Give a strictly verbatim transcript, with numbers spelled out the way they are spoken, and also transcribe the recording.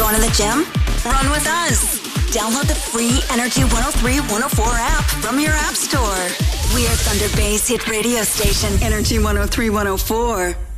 going to the gym? Run with us. Download the free Energy one oh three one oh four app from your app store. We are Thunder Bay's hit radio station, Energy one oh three one oh four.